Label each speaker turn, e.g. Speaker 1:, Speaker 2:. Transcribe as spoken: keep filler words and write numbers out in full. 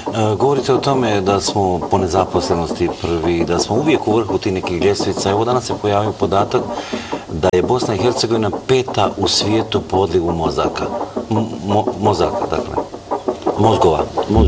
Speaker 1: Govorite o tome da smo po nezaposlenosti prvi, da smo uvijek u vrhu tih nekih ljestvica. Evo danas se pojavio podatak da je Bosna i Hercegovina peta u svijetu po odlivu mozaka. Mo, mozaka, dakle. Mozgova. Mozgova.